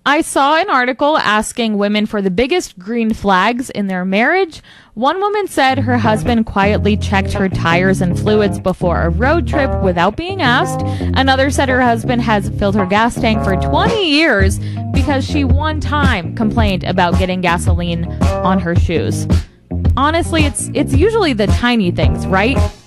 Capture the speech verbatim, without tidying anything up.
I saw an article asking women for the biggest green flags in their marriage. One woman said her husband quietly checked her tires and fluids before a road trip without being asked. Another said her husband has filled her gas tank for twenty years because she one time complained about getting gasoline on her shoes. Honestly, it's it's usually the tiny things, right?